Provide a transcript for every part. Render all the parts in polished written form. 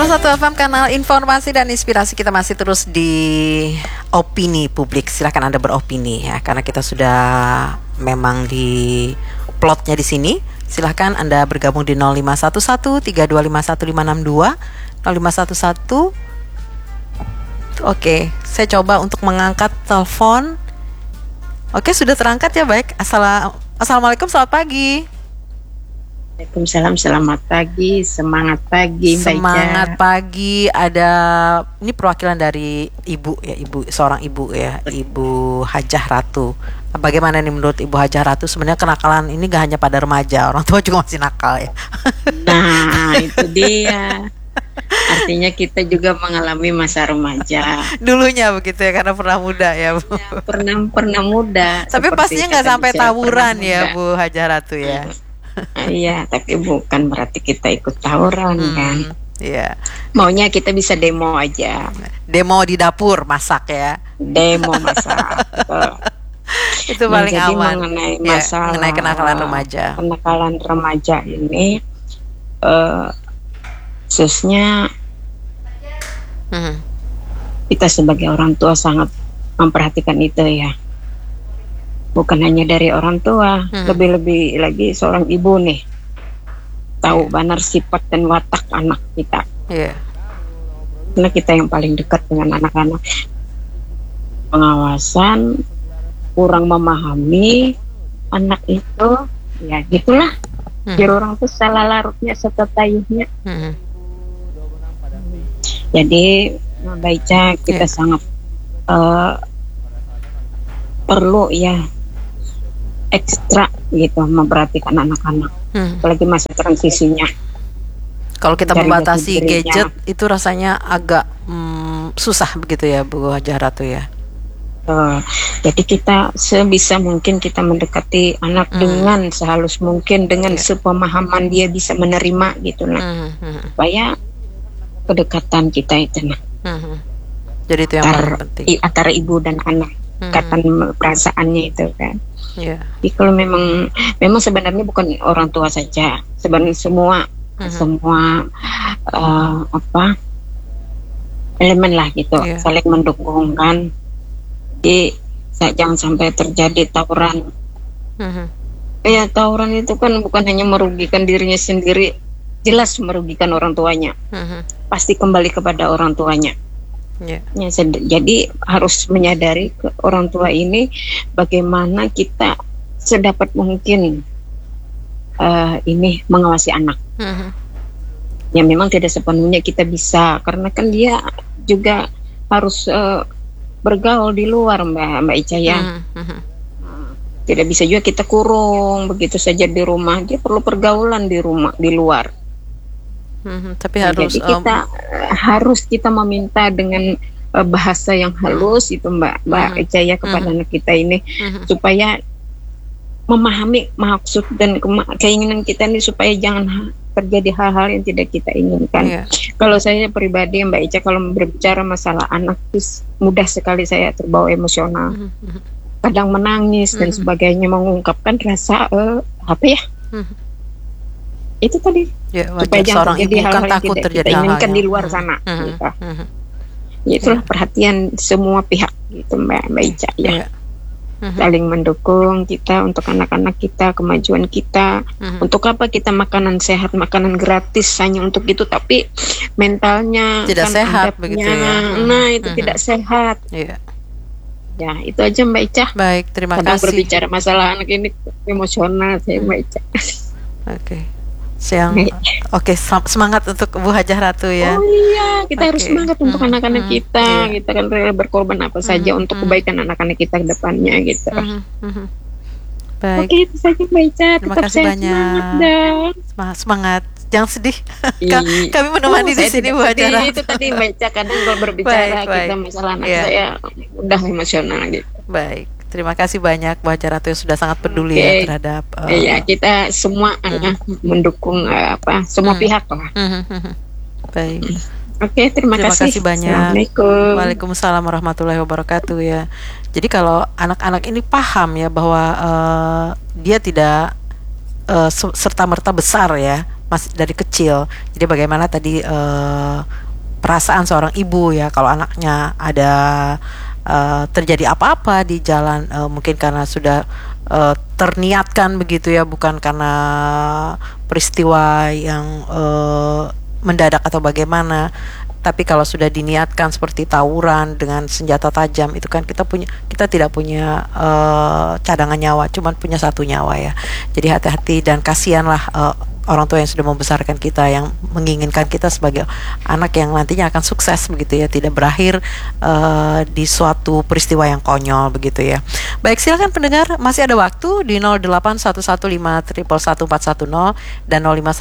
101 FM, kanal informasi dan inspirasi. Kita masih terus di opini publik. Silahkan Anda beropini ya, karena kita sudah memang di plotnya di sini. Silahkan Anda bergabung di 0511 3251562 0511. Oke, saya coba untuk mengangkat telepon. Oke, sudah terangkat ya, baik. Assalamualaikum, selamat pagi. Waalaikumsalam, selamat pagi, semangat pagi, semangat pagi. Ada ini perwakilan dari ibu ya, seorang ibu ya, Ibu Hajah Ratu. Bagaimana nih menurut Ibu Hajah Ratu? Sebenarnya kenakalan ini gak hanya pada remaja, orang tua juga masih nakal ya. Nah, itu dia. Artinya kita juga mengalami masa remaja. Dulunya begitu ya, karena pernah muda ya, Bu. Ya, pernah muda. Tapi pastinya nggak sampai tawuran ya, Bu Hajah Ratu ya. Iya, tapi bukan berarti kita ikut tawuran kan. Iya. Maunya kita bisa demo aja. Demo di dapur masak ya. Demo masak. Itu paling jadi aman. Mengenai masalah mengenai kenakalan remaja. Kenakalan remaja ini khususnya kita sebagai orang tua sangat memperhatikan itu ya. Bukan hanya dari orang tua, lebih-lebih lagi seorang ibu nih tahu benar sifat dan watak anak kita. Karena kita yang paling dekat dengan anak-anak. Pengawasan, kurang memahami anak itu, ya gitulah. Biar orang tuh salah larutnya serta tayuhnya. Jadi Mbak kita sangat perlu ya ekstra gitu memperhatikan anak-anak, apalagi masa transisinya. Kalau kita membatasi gadget itu rasanya agak susah begitu ya, Bu Hajah Ratu ya. Jadi kita sebisa mungkin kita mendekati anak dengan sehalus mungkin, dengan sepemahaman dia bisa menerima gitu nah, supaya kedekatan kita itu nah. Jadi itu yang paling penting antara ibu dan anak, ikatan perasaannya itu kan. Jadi kalau memang sebenarnya bukan orang tua saja, sebenarnya semua elemen lah gitu, saling mendukung kan. Jadi jangan sampai terjadi tawuran. Ya tawuran itu kan bukan hanya merugikan dirinya sendiri, jelas merugikan orang tuanya. Pasti kembali kepada orang tuanya. Ya, jadi harus menyadari ke orang tua ini bagaimana kita sedapat mungkin ini mengawasi anak. Ya memang tidak sepenuhnya kita bisa, karena kan dia juga harus bergaul di luar, Mbak Ica ya. Tidak bisa juga kita kurung begitu saja di rumah, dia perlu pergaulan di rumah, di luar. Tapi jadi harus kita meminta dengan bahasa yang halus itu Mbak Ica ya kepada anak kita ini, supaya memahami maksud dan keinginan kita ini, supaya jangan terjadi hal-hal yang tidak kita inginkan. Kalau saya pribadi Mbak Ica, kalau berbicara masalah anak itu mudah sekali saya terbawa emosional, kadang menangis dan sebagainya, mengungkapkan rasa apa ya, itu tadi supaya jangan terjadi hal-hal yang tidak kita inginkan di luar sana. Itulah perhatian semua pihak gitu Mbak Ica ya. Saling mendukung kita untuk anak-anak kita, kemajuan kita. Untuk apa kita makanan sehat, makanan gratis hanya untuk itu, tapi mentalnya tidak kan sehat begitu ya. Nah itu tidak sehat. Ya itu aja Mbak Ica. Baik, terima kasih. berbicara masalah anak ini emosional saya Mbak Ica. Oke, semangat untuk Bu Hajah Ratu ya. Oh iya, kita harus semangat untuk anak-anak kita. Kita kan rela berkorban apa saja untuk kebaikan anak-anak kita ke depannya gitu. Baik. Oke, itu saja Mbak Ica. Terima kasih banyak. Semangat. Jangan sedih. Kami menemani di sini Bu Hajah Ratu. Itu tadi Mbak Ica, kadang kalau berbicara kita masalah anak saya udah emosional gitu. Baik. Terima kasih banyak Bu Hajah Ratu yang sudah sangat peduli ya terhadap kita semua mendukung semua pihak lah. Baik. Oke, terima kasih banyak. Assalamualaikum. Waalaikumsalam warahmatullahi wabarakatuh ya. Jadi kalau anak-anak ini paham ya bahwa dia tidak serta-merta besar ya masih dari kecil. Jadi bagaimana tadi perasaan seorang ibu ya kalau anaknya ada terjadi apa-apa di jalan, mungkin karena sudah terniatkan begitu ya, bukan karena peristiwa yang mendadak atau bagaimana. Tapi kalau sudah diniatkan seperti tawuran dengan senjata tajam, itu kan kita tidak punya cadangan nyawa, cuman punya satu nyawa ya. Jadi hati-hati dan kasihanlah orang tua yang sudah membesarkan kita, yang menginginkan kita sebagai anak yang nantinya akan sukses begitu ya, tidak berakhir di suatu peristiwa yang konyol begitu ya. Baik, silakan pendengar, masih ada waktu di 081151111410 dan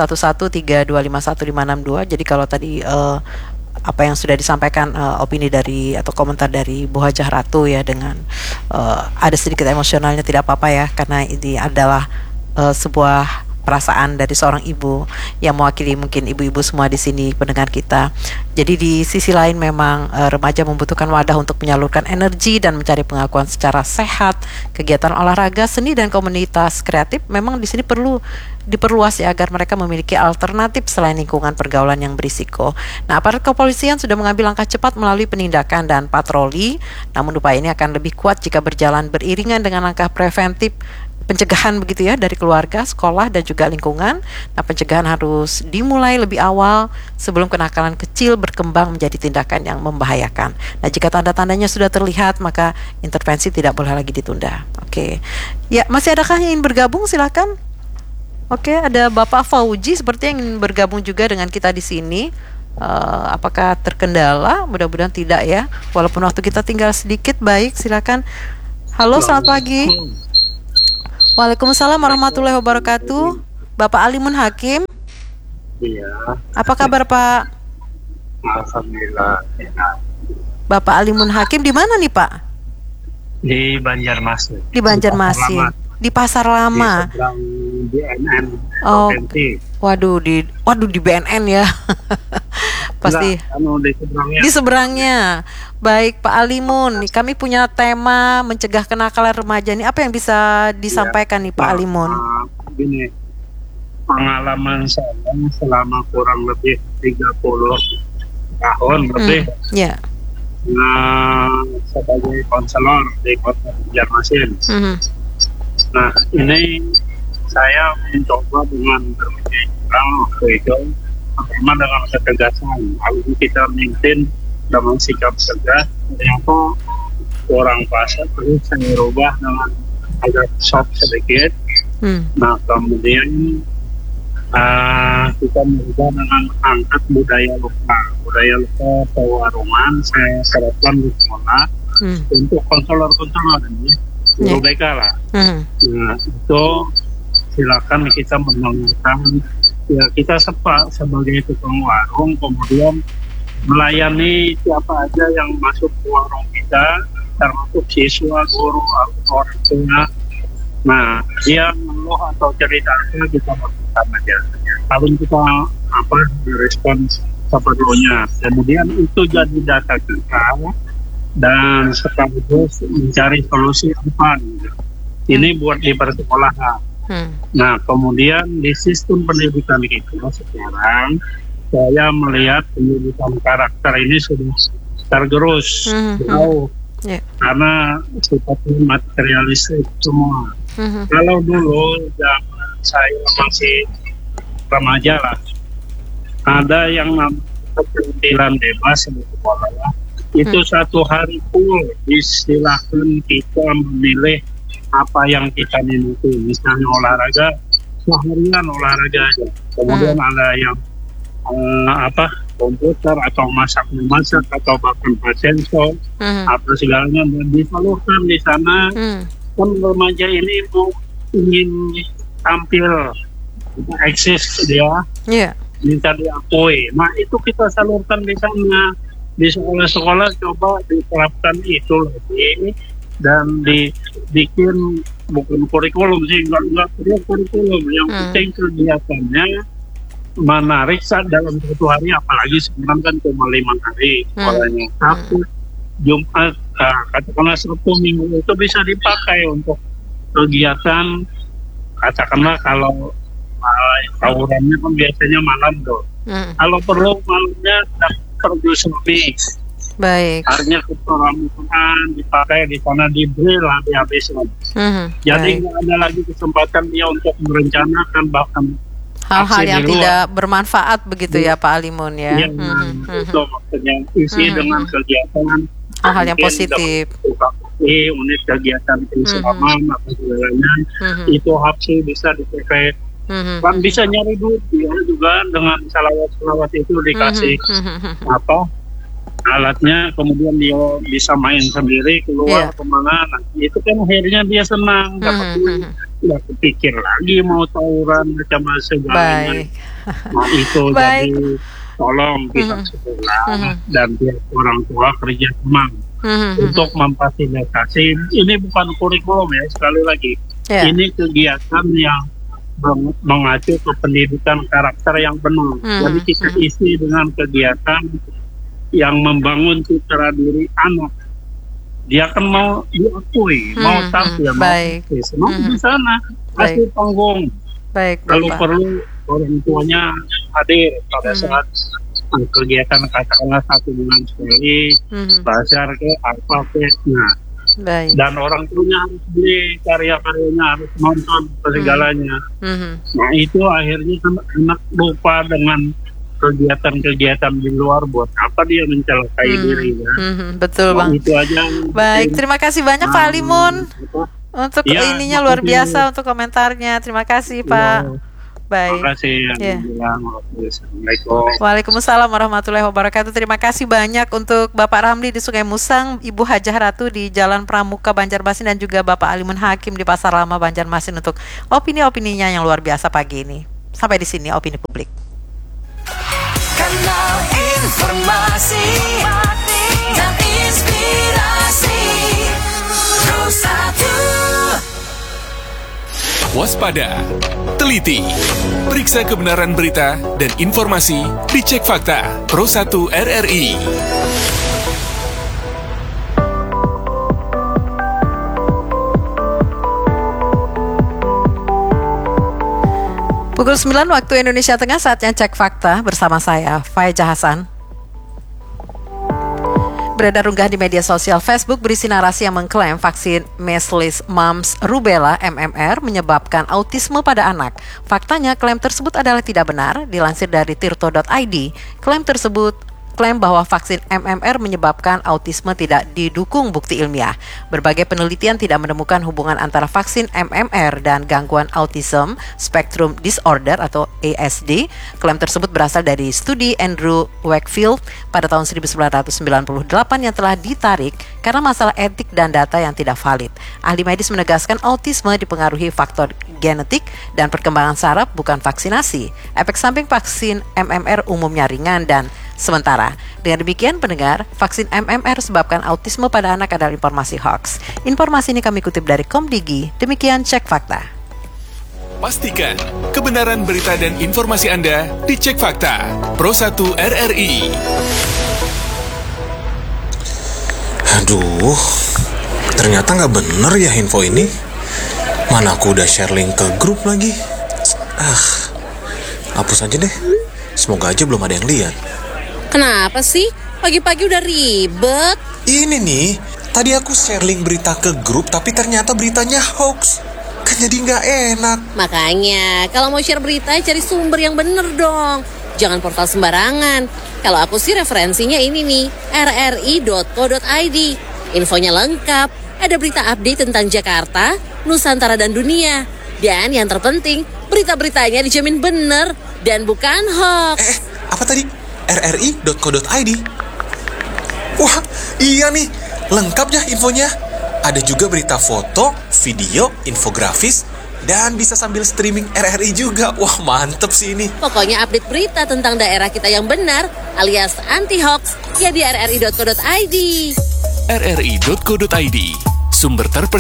051132515562. Jadi kalau tadi apa yang sudah disampaikan, opini dari atau komentar dari Bu Hajah Ratu ya, dengan ada sedikit emosionalnya, tidak apa-apa ya, karena ini adalah sebuah perasaan dari seorang ibu yang mewakili mungkin ibu-ibu semua di sini pendengar kita. Jadi di sisi lain memang remaja membutuhkan wadah untuk menyalurkan energi dan mencari pengakuan secara sehat. Kegiatan olahraga, seni dan komunitas kreatif memang di sini perlu diperluas ya, agar mereka memiliki alternatif selain lingkungan pergaulan yang berisiko. Nah, aparat kepolisian sudah mengambil langkah cepat melalui penindakan dan patroli. Namun upaya ini akan lebih kuat jika berjalan beriringan dengan langkah preventif pencegahan begitu ya, dari keluarga, sekolah dan juga lingkungan. Nah, pencegahan harus dimulai lebih awal sebelum kenakalan kecil berkembang menjadi tindakan yang membahayakan. Nah, jika tanda-tandanya sudah terlihat, maka intervensi tidak boleh lagi ditunda. Oke. Ya, masih adakah yang ingin bergabung? Silakan. Oke, ada Bapak Fauji seperti yang ingin bergabung juga dengan kita di sini. Apakah terkendala? Mudah-mudahan tidak ya. Walaupun waktu kita tinggal sedikit. Baik, silakan. Halo, selamat pagi. Waalaikumsalam warahmatullahi wabarakatuh. Bapak Alimun Hakim. Iya. Apa kabar Pak? Alhamdulillah enak. Bapak Alimun Hakim di mana nih Pak? Di Banjarmasin. Di Banjarmasin. Di Pasar Lama. Di seberang BNN. Oh, waduh di BNN ya. Pasti. Di seberangnya. Baik Pak Alimun, kami punya tema mencegah kenakalan remaja. Ini apa yang bisa disampaikan nih Pak Alimun? Gini, pengalaman saya selama kurang lebih 30 tahun lebih. Ya. Sebagai konselor di Kota Banjarmasin. Nah, ini saya mencoba dengan berbagai orang waktu itu, pertama dengan ketegasan. Lalu kita maintain dengan sikap tegas, ternyata kurang pas, terus saya rubah dengan agak soft sedikit. Nah, kemudian kita merubah dengan angkat budaya lokal pewarungan. Saya terapkan di sekolah untuk konselor-konselor ini guru BK lah. Nah, itu silakan kita mendengarkan ya, kita sebagai tukang warung, kemudian melayani siapa aja yang masuk ke warung kita, termasuk siswa, guru, orang tua. Nah, dia mengeluh atau cerita apa, kita berbicara aja. Lalu kita respon seperlunya. Kemudian itu jadi data kita dan sekaligus mencari solusi apa. Ini buat di persekolahan. Nah, kemudian di sistem pendidikan kita sekarang, saya melihat pendidikan karakter ini sudah tergerus jauh, karena sifatnya materialistik semua. Kalau dulu zaman saya masih remaja lah, ada yang namanya penampilan bebas di sekolah. Itu satu hari full disilahkan kita memilih apa yang kita minati. Misalnya olahraga, seharian olahraga aja. Kemudian ada yang komputer atau masak-memasak atau bahkan pasensor, apa segalanya disalurkan di sana. Kan remaja ini mau ingin tampil, eksis dia, minta diakui. Nah, itu kita salurkan di sana. Di sekolah-sekolah coba diterapkan itu lagi dan dibikin bukan kurikulum sih, enggak kurikulum, yang penting kegiatannya menarik saat dalam satu hari, apalagi sekarang kan cuma 5 hari sekolahnya. Sabtu, Jumat, katakanlah Sabtu, Minggu itu bisa dipakai untuk kegiatan, katakanlah kalau tawurannya kan biasanya malam tuh. Kalau perlu malamnya perlu semi. Baik. Artinya keterangan dipakai di sana di-drill habis-habisan. Jadi nggak ada lagi kesempatan dia untuk merencanakan bahkan hal-hal yang tidak bermanfaat begitu ya Pak Alimun ya. Itu maksudnya isi dengan kegiatan hal-hal yang positif. Unit kegiatan keislaman atau segalanya itu harus bisa dipakai. Kan bisa nyari duit ya juga dengan salawat itu dikasih alatnya, kemudian dia bisa main sendiri keluar kemana, itu kan akhirnya dia senang dapat duit, nggak kepikir lagi mau tawuran macam segalanya. Nah itu jadi tolong pihak sekolah dan pihak orang tua kerja sama untuk memfasilitasi. Ini bukan kurikulum ya, sekali lagi ini kegiatan yang mengacu ke pendidikan karakter yang benar. Jadi kita isi dengan kegiatan yang membangun citra diri anak. Dia kan mau diakui, mau tampil, mau di sana kasih panggung. Kalau perlu orang tuanya hadir pada saat kegiatan, katakanlah 1 bulan sekali, belajar ke apa ke. Nah, dan orang tuanya harus beli karya-karyanya, harus nonton segalanya. Nah itu akhirnya anak lupa dengan kegiatan-kegiatan di luar, buat apa dia mencelakai diri ya. Betul Bang. Itu aja. Baik, terima kasih banyak Pak Alimun untuk ininya luar biasa untuk komentarnya. Terima kasih Pak. Baik. Terima kasih. Assalamualaikum. Waalaikumsalam warahmatullahi wabarakatuh. Terima kasih banyak untuk Bapak Ramli di Sungai Musang, Ibu Hajah Ratu di Jalan Pramuka Banjarmasin, dan juga Bapak Alimun Hakim di Pasar Lama Banjarmasin untuk opini-opininya yang luar biasa pagi ini. Sampai di sini opini publik. Kanal informasi dan inspirasi Pro 1. Waspada, teliti, periksa kebenaran berita dan informasi, dicek fakta. Pro 1 RRI. Pukul 9 waktu Indonesia Tengah, saatnya cek fakta bersama saya, Faiza Hasan. Beredar unggah di media sosial Facebook berisi narasi yang mengklaim vaksin Measles, Mumps, Rubella (MMR) menyebabkan autisme pada anak. Faktanya, klaim tersebut adalah tidak benar. Dilansir dari tirto.id, klaim bahwa vaksin MMR menyebabkan autisme tidak didukung bukti ilmiah. Berbagai penelitian tidak menemukan hubungan antara vaksin MMR dan gangguan Autism Spectrum Disorder atau ASD. Klaim tersebut berasal dari studi Andrew Wakefield pada tahun 1998 yang telah ditarik karena masalah etik dan data yang tidak valid. Ahli medis menegaskan autisme dipengaruhi faktor genetik dan perkembangan saraf, bukan vaksinasi. Efek samping vaksin MMR umumnya ringan dan sementara. Dengan demikian pendengar, vaksin MMR sebabkan autisme pada anak adalah informasi hoax. Informasi ini kami kutip dari Komdigi. Demikian cek fakta. Pastikan kebenaran berita dan informasi Anda dicek fakta. Pro 1 RRI. Aduh, ternyata nggak bener ya info ini. Mana aku udah share link ke grup lagi. Hapus aja deh. Semoga aja belum ada yang lihat. Kenapa sih? Pagi-pagi udah ribet. Ini nih, tadi aku share link berita ke grup, tapi ternyata beritanya hoax. Kan jadi nggak enak. Makanya, kalau mau share berita, cari sumber yang bener dong. Jangan portal sembarangan. Kalau aku sih referensinya ini nih, rri.co.id. Infonya lengkap, ada berita update tentang Jakarta, Nusantara, dan dunia. Dan yang terpenting, berita-beritanya dijamin bener dan bukan hoax. Apa tadi? rri.co.id. Wah, iya nih, lengkap ya infonya. Ada juga berita foto, video, infografis, dan bisa sambil streaming RRI juga. Wah, mantep sih ini. Pokoknya update berita tentang daerah kita yang benar alias anti hoax ya di rri.co.id. rri.co.id, sumber terpercaya.